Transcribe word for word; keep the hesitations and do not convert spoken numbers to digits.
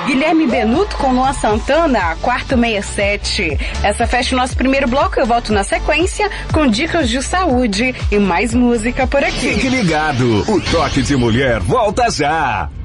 Guilherme Benuto com Luan Santana, quarto sessenta e sete. Essa fecha o nosso primeiro bloco. Eu volto na sequência com dicas de saúde e mais música por aqui. Fique ligado, o Toque de Mulher volta já.